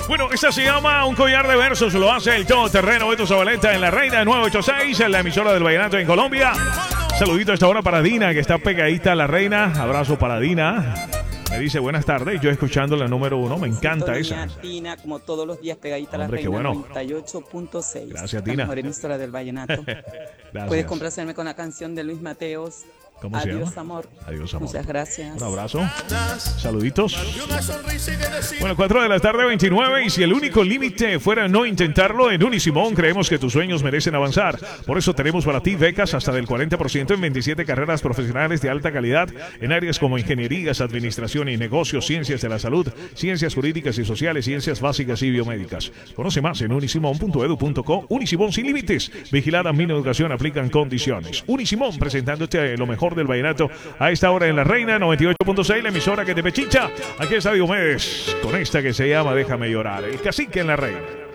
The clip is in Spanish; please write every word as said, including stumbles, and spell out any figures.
Bueno, esta se llama Un collar de versos. Lo hace el todoterreno Beto Zabaleta en La Reina de nueve ocho seis, en la emisora del Vallenato en Colombia. Saludito a esta hora para Dina, que está pegadita a La Reina. Abrazo para Dina. Me dice, buenas tardes, yo escuchando la número uno, me encanta Doña esa. Tina, como todos los días, pegadita a La Hombre, qué Reina, bueno. noventa y ocho punto seis. Gracias, La Tina. mejor emisora del vallenato. Gracias. Puedes complacerme con la canción de Luis Mateos. ¿Cómo se Adiós, llama? amor. Adiós, amor. Muchas gracias. Un abrazo. Saluditos. Bueno, cuatro de la tarde, veintinueve. Y si el único límite fuera no intentarlo, en Unisimón creemos que tus sueños merecen avanzar. Por eso tenemos para ti becas hasta del cuarenta por ciento en veintisiete carreras profesionales de alta calidad en áreas como ingenierías, administración y negocios, ciencias de la salud, ciencias jurídicas y sociales, ciencias básicas y biomédicas. Conoce más en unisimón punto edu punto co. Unisimón sin límites. Vigilada mi educación, aplican condiciones. Unisimón presentándote lo mejor del vallenato a esta hora en La Reina noventa y ocho punto seis, la emisora que te pechicha. Aquí está Diomedes con esta que se llama Déjame llorar, el cacique en La Reina.